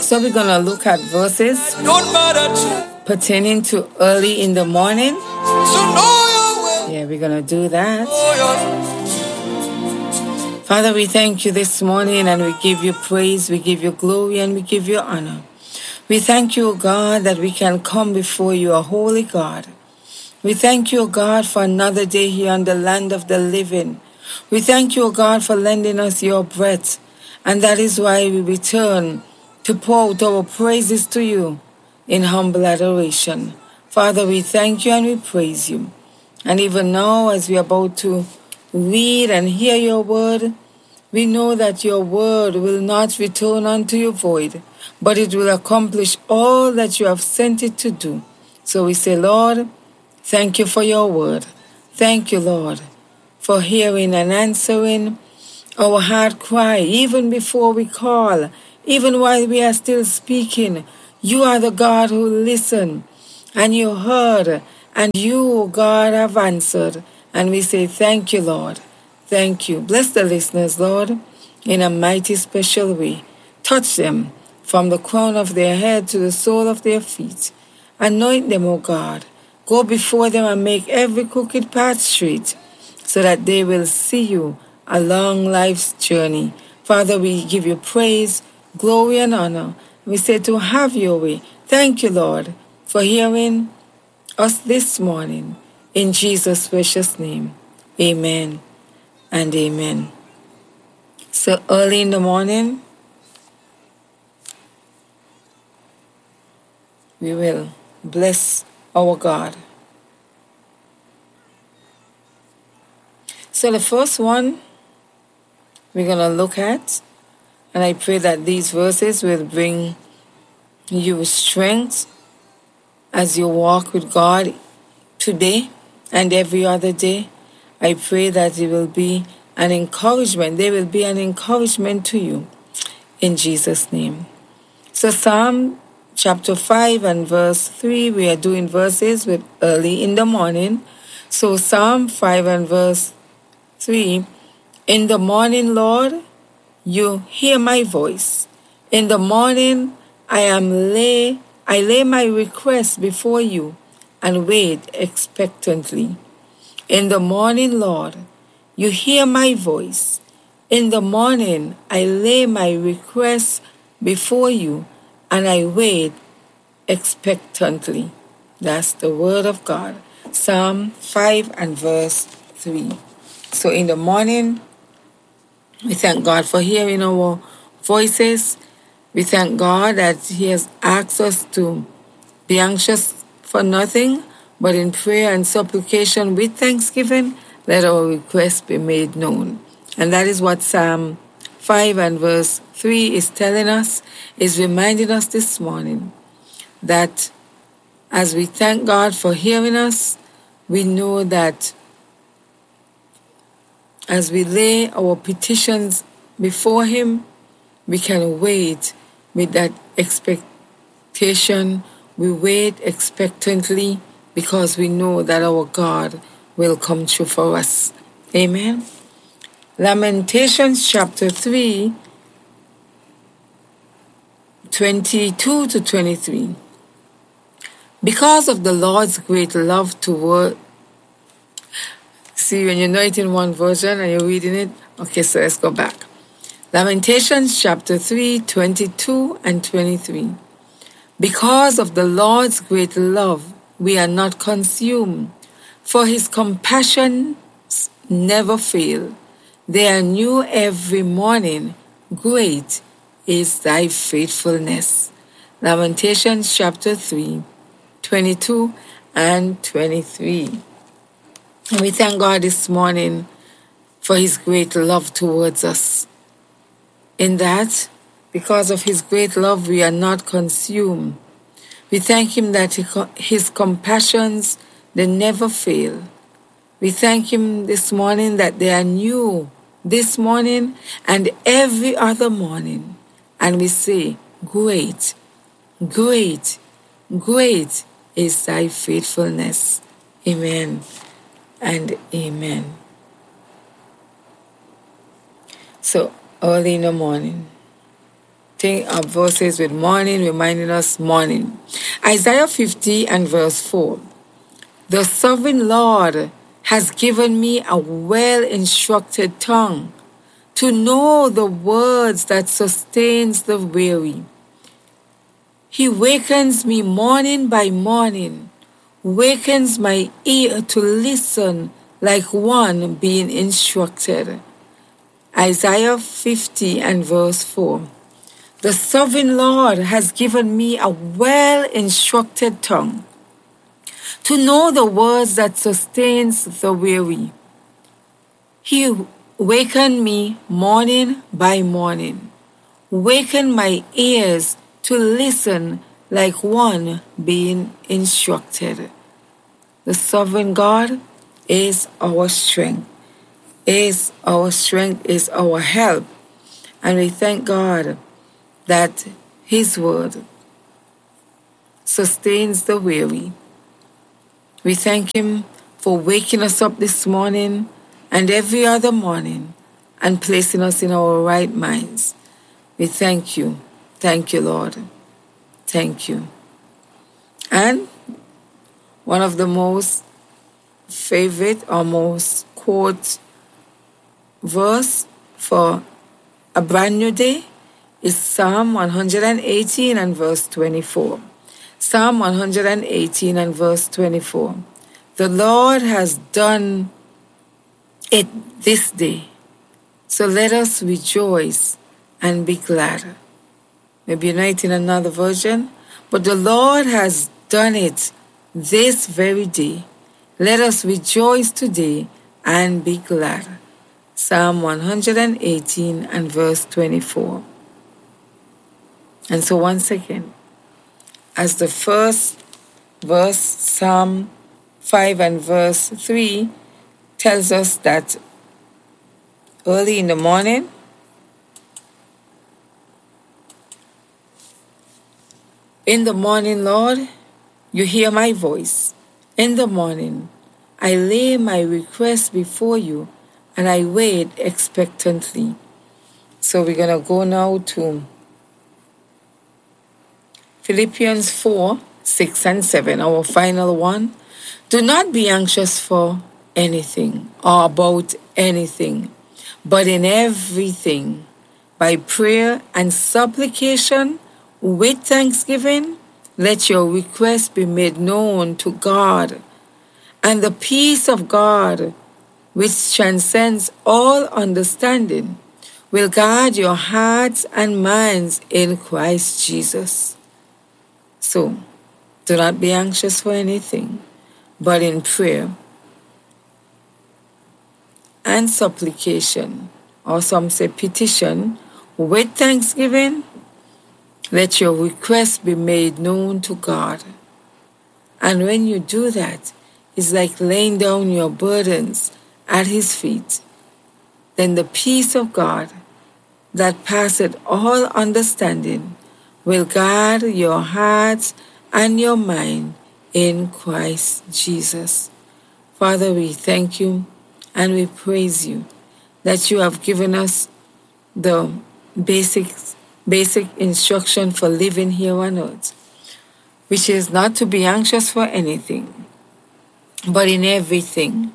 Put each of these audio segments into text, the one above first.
So we're going to look at verses pertaining to early in the morning. Yeah, we're going to do that. Father, we thank you this morning and we give you praise, we give you glory, and we give you honor. We thank you, God, that we can come before you, a holy God. We thank you, God, for another day here on the land of the living. We thank you, God, for lending us your breath. And that is why we return to pour out our praises to you in humble adoration. Father, we thank you and we praise you. And even now, as we are about to read and hear your word, we know that your word will not return unto you void, but it will accomplish all that you have sent it to do. So we say, Lord, thank you for your word. Thank you, Lord, for hearing and answering our heart cry, even before we call, even while we are still speaking. You are the God who listened, and you heard, and you, God, have answered. And we say, thank you, Lord. Thank you. Bless the listeners, Lord, in a mighty special way. Touch them from the crown of their head to the sole of their feet. Anoint them, O God. Go before them and make every crooked path straight, so that they will see you along life's journey. Father, we give you praise, glory, and honor. We say to have your way. Thank you, Lord, for hearing us this morning. In Jesus' precious name, amen and amen. So early in the morning, we will bless our God. So the first one we're going to look at, and I pray that these verses will bring you strength as you walk with God today and every other day. I pray that it will be an encouragement. They will be an encouragement to you in Jesus' name. So Psalm chapter 5 and verse 3, we are doing verses with early in the morning. So Psalm 5 and verse 3, in the morning, Lord, you hear my voice. In the morning, I lay my request before you and wait expectantly. In the morning, Lord, you hear my voice. In the morning, I lay my request before you and I wait expectantly. That's the word of God. Psalm 5 and verse 3. So in the morning, we thank God for hearing our voices. We thank God that He has asked us to be anxious for nothing, but in prayer and supplication with thanksgiving, let our requests be made known. And that is what Psalm 5 and verse 3 is telling us, is reminding us this morning, that as we thank God for hearing us, we know that as we lay our petitions before Him, we can wait with that expectation. We wait expectantly because we know that our God will come true for us. Amen. Lamentations chapter 3, 22 to 23. Because of the Lord's great love toward... See, when you know it in one version and you're reading it, okay, so let's go back. Lamentations chapter 3, 22 and 23. Because of the Lord's great love, we are not consumed, for His compassions never fail. They are new every morning. Great is thy faithfulness. Lamentations chapter 3, 22 and 23. And we thank God this morning for His great love towards us. In that, because of His great love, we are not consumed. We thank Him that His compassions, they never fail. We thank Him this morning that they are new this morning and every other morning. And we say, great, great, great is thy faithfulness. Amen and amen. So early in the morning, verses with morning, reminding us morning. Isaiah 50 and verse 4. The sovereign Lord has given me a well-instructed tongue to know the words that sustains the weary. He wakens me morning by morning, wakens my ear to listen like one being instructed. Isaiah 50 and verse 4. The sovereign Lord has given me a well-instructed tongue to know the words that sustains the weary. He wakened me morning by morning, wakened my ears to listen like one being instructed. The sovereign God is our strength, is our help. And we thank God that His word sustains the weary. We thank Him for waking us up this morning and every other morning and placing us in our right minds. We thank you. Thank you, Lord. Thank you. And one of the most favorite or most quote verse for a brand new day is Psalm 118 and verse 24. Psalm 118 and verse 24. The Lord has done it this day, so let us rejoice and be glad. Maybe you're not in another version, but the Lord has done it this very day. Let us rejoice today and be glad. Psalm 118 and verse 24. And so once again, as the first verse, Psalm 5 and verse 3, tells us that early in the morning, in the morning, Lord, you hear my voice. In the morning, I lay my request before you and I wait expectantly. So we're going to go now to Philippians 4, 6 and 7, our final one. Do not be anxious for anything or about anything, but in everything, by prayer and supplication, with thanksgiving, let your requests be made known to God. And the peace of God, which transcends all understanding, will guard your hearts and minds in Christ Jesus. So, do not be anxious for anything, but in prayer and supplication, or some say petition, with thanksgiving, let your requests be made known to God. And when you do that, it's like laying down your burdens at His feet. Then the peace of God that passeth all understanding will guard your hearts and your mind in Christ Jesus. Father, we thank you and we praise you that you have given us the basic instruction for living here on earth, which is not to be anxious for anything, but in everything,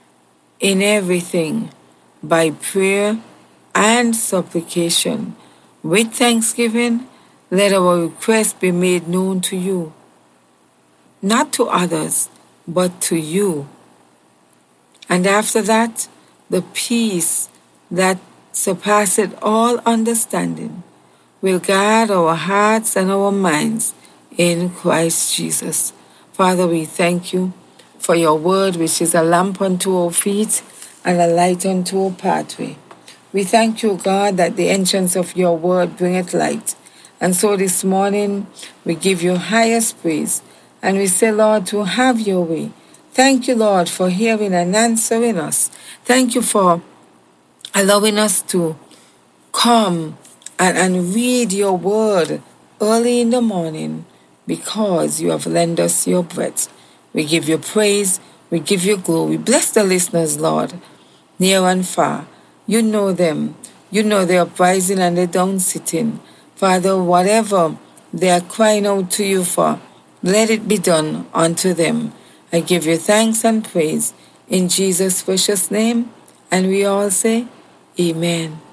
by prayer and supplication, with thanksgiving, let our requests be made known to you, not to others, but to you. And after that, the peace that surpasseth all understanding will guard our hearts and our minds in Christ Jesus. Father, we thank you for your word, which is a lamp unto our feet and a light unto our pathway. We thank you, God, that the entrance of your word bringeth light. And so this morning, we give you highest praise. And we say, Lord, to have your way. Thank you, Lord, for hearing and answering us. Thank you for allowing us to come and read your word early in the morning because you have lent us your breath. We give you praise. We give you glory. Bless the listeners, Lord, near and far. You know them. You know their uprising and their down sitting. Father, whatever they are crying out to you for, let it be done unto them. I give you thanks and praise in Jesus' precious name. And we all say, Amen.